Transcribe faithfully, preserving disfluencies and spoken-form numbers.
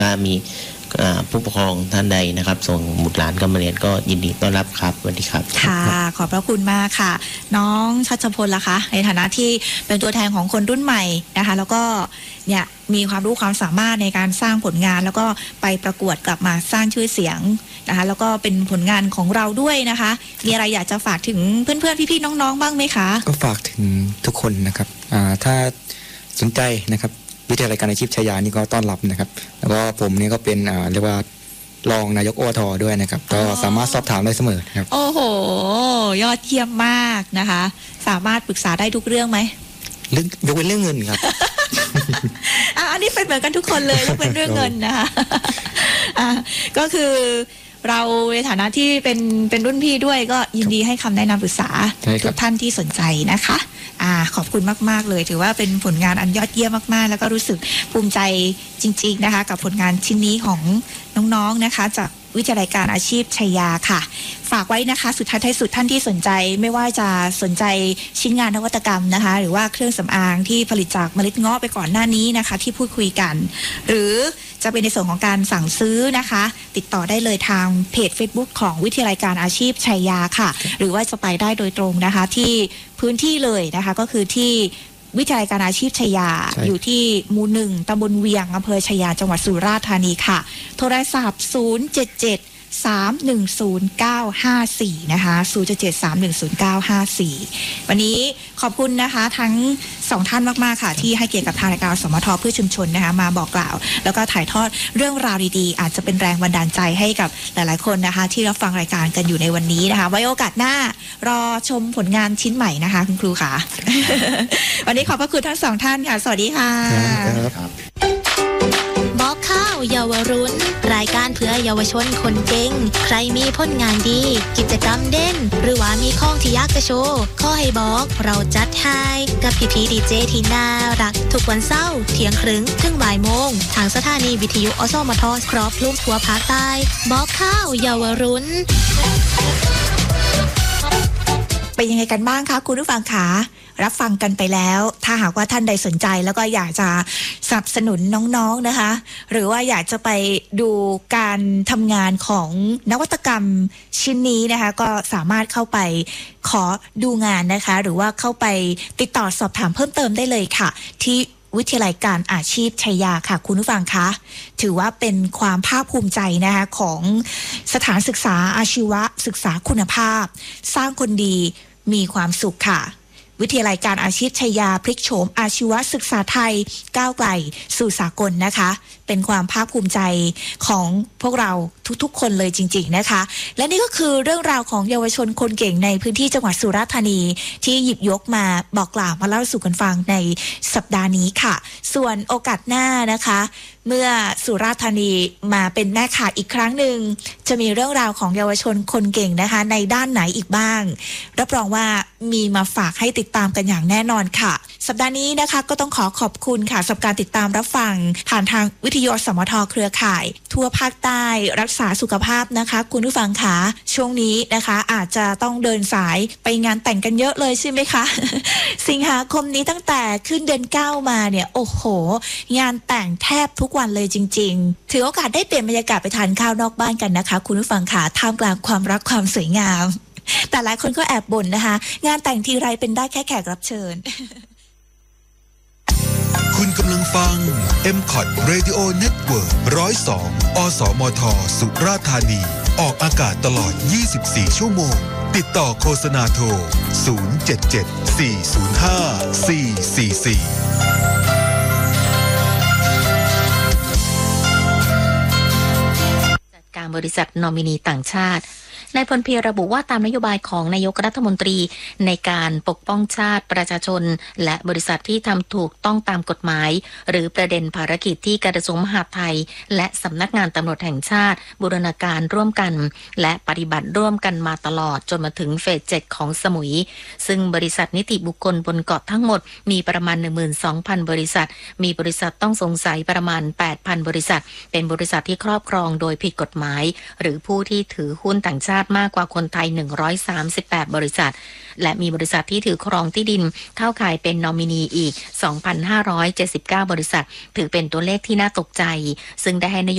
ถ้ามีผู้ปกครองท่านใดนะครับส่งบุตรหลานเข้ามาเรียนก็ยินดีต้อนรับครับสวัสดีครับค่ะขอบพระคุณมากค่ะน้องชัชพลล่ะคะในฐานะที่เป็นตัวแทนของคนรุ่นใหม่นะคะแล้วก็เนี่ยมีความรู้ความสามารถในการสร้างผลงานแล้วก็ไปประกวดกลับมาสร้างชื่อเสียงนะคะแล้วก็เป็นผลงานของเราด้วยนะคะมีอะไรอยากจะฝากถึงเพื่อนๆพี่ๆน้องๆบ้างไหมคะก็ฝากถึงทุกคนนะครับถ้าสนใจนะครับวิทยาลัยการอาชีพชัยยานี่ก็ต้อนรับนะครับแล้วก็ผมนี่ก็เป็นเรียกว่ารองนายกอทด้วยนะครับก็สามารถสอบถามได้เสมอครับโอ้โหยอดเยี่ยมมากนะคะสามารถปรึกษาได้ทุกเรื่องไหมเรื่องยกเว้นเรื่องเงินครับอันนี้เป็นเหมือนกันทุกคนเลยยกเว้นเรื่องเงินนะคะก็คือเราในฐานะที่เป็นเป็นรุ่นพี่ด้วยก็ยินดีให้คำแนะนำปรึกษาทุกท่านที่สนใจนะคะอ่าขอบคุณมากๆเลยถือว่าเป็นผลงานอันยอดเยี่ยมมากๆแล้วก็รู้สึกภูมิใจจริงๆนะคะกับผลงานชิ้นนี้ของน้องๆนะคะจากวิทยาลัยการอาชีพชัยยาค่ะฝากไว้นะคะสุดท้ายท้ายสุดท่านที่สนใจไม่ว่าจะสนใจชิ้นงานนวัตกรรมนะคะหรือว่าเครื่องสำอางที่ผลิตจากเมล็ดเงาะไปก่อนหน้านี้นะคะที่พูดคุยกันหรือจะเป็นในส่วนของการสั่งซื้อนะคะติดต่อได้เลยทางเพจ Facebook ของวิทยาลัยการอาชีพชัยยาค่ะหรือว่าจะไปได้โดยตรงนะคะที่พื้นที่เลยนะคะก็คือที่วิทยาลัยการอาชีพชัยยาอยู่ที่หมู่หนึ่งตำบลเวียงอำเภอชัยยาจังหวัดสุราษฎร์ธานีค่ะโทรศัพท์ศูนย์ เจ็ด เจ็ด สาม หนึ่ง ศูนย์ เก้า ห้า สี่นะคะศูนย์ เจ็ด เจ็ด สาม หนึ่ง ศูนย์ เก้า ห้า สี่วันนี้ขอบคุณนะคะทั้งสองท่านมากๆค่ะที่ให้เกียรติกับทางรายการสมทเพื่อชุมชนนะคะมาบอกกล่าวแล้วก็ถ่ายทอดเรื่องราวดีๆอาจจะเป็นแรงบันดาลใจให้กับหลายๆคนนะคะที่รับฟังรายการกันอยู่ในวันนี้นะคะไว้โอกาสหน้ารอชมผลงานชิ้นใหม่นะคะคุณครูค่ะ วันนี้ขอบพระคุณทั้งสองท่านค่ะสวัสดีค่ะบอกข้าวเยาวรุ่นรายการเพื่อเยาวชนคนเก่งใครมีผลงานดีกิจกรรมเด่นหรือว่ามีข้องที่อยากจะโชว์ขอให้บอกเราจัดให้กับพี่พีดีเจที่น่ารักทุกวันเสาร์เที่ยงครึ่งถึงบ่ายโมงทางสถานีวิทยุอสมทครอบคลุมทั่วภาคใต้บอกข้าวเยาวรุ่นเป็นยังไงกันบ้างคะคุณผู้ฟังคะรับฟังกันไปแล้วถ้าหากว่าท่านใดสนใจแล้วก็อยากจะสนับสนุนน้องๆนะคะหรือว่าอยากจะไปดูการทำงานของนวัตกรรมชิ้นนี้นะคะก็สามารถเข้าไปขอดูงานนะคะหรือว่าเข้าไปติดต่อสอบถามเพิ่มเติมได้เลยค่ะที่วิทยาลัยการอาชีพชัยยาค่ะคุณผู้ฟังคะถือว่าเป็นความภาคภูมิใจนะคะของสถานศึกษาอาชีวศึกษาคุณภาพสร้างคนดีมีความสุขค่ะวิทยาลัยการอาชีพชัยยาพลิกโฉมอาชีวศึกษาไทยก้าวไกลสู่สากลนะคะเป็นความภาคภูมิใจของพวกเราทุกๆคนเลยจริงๆนะคะและนี่ก็คือเรื่องราวของเยาวชนคนเก่งในพื้นที่จังหวัดสุราษฎร์ธานีที่หยิบยกมาบอกกล่าวมาเล่าสู่กันฟังในสัปดาห์นี้ค่ะส่วนโอกาสหน้านะคะเมื่อสุราษฎร์ธานีมาเป็นแม่ข่ายอีกครั้งหนึ่งจะมีเรื่องราวของเยาวชนคนเก่งนะคะในด้านไหนอีกบ้างรับรองว่ามีมาฝากให้ติดตามกันอย่างแน่นอนค่ะสัปดาห์นี้นะคะก็ต้องขอขอบคุณค่ะสำหรับการติดตามรับฟังผ่านทางวิทยุสมทเครือข่ายทั่วภาคใต้รักษาสุขภาพนะคะคุณผู้ฟังคะช่วงนี้นะคะอาจจะต้องเดินสายไปงานแต่งกันเยอะเลยใช่ไหมคะ สิงหาคมนี้ตั้งแต่ขึ้นเดือนเก้ามาเนี่ยโอ้โหงานแต่งแทบทุกวันเลยจริงๆถือโอกาสได้เปลี่ยนบรรยากาศไปทานข้าวนอกบ้านกันนะคะคุณผู้ฟังค่ะท่ามกลางความรักความสวยงามแต่หลายคนก็แอบบ่นนะคะงานแต่งทีไรเป็นได้แค่แขกรับเชิญคุณกำลังฟัง เอ็ม คอท Radio Network หนึ่งศูนย์สอง อสมท สุราษฎร์ธานีออกอากาศตลอดยี่สิบสี่ชั่วโมงติดต่อโฆษณาโทรศูนย์ เจ็ด เจ็ด สี่ ศูนย์ ห้า สี่ สี่ สี่จัดการบริษัทนอมินีต่างชาตินายพลเพียรระบุว่าตามนโยบายของนายกรัฐมนตรีในการปกป้องชาติประชาชนและบริษัทที่ทำถูกต้องตามกฎหมายหรือประเด็นภารกิจที่กระทรวงมหาดไทยและสำนักงานตำรวจแห่งชาติบูรณาการร่วมกันและปฏิบัติร่วมกันมาตลอดจนมาถึงเฟสเจ็ดของสมุยซึ่งบริษัทนิติบุคคลบนเกาะทั้งหมดมีประมาณ หนึ่งหมื่นสองพัน บริษัทมีบริษัทต้องสงสัยประมาณ แปดพัน บริษัทเป็นบริษัทที่ครอบครองโดยผิดกฎหมายหรือผู้ที่ถือหุ้นต่างชาติมากกว่าคนไทยหนึ่งร้อยสามสิบแปดบริษัทและมีบริษัทที่ถือครองที่ดินเข้าข่ายเป็นนอมินีอีก สองพันห้าร้อยเจ็ดสิบเก้า บริษัทถือเป็นตัวเลขที่น่าตกใจซึ่งได้ให้นโย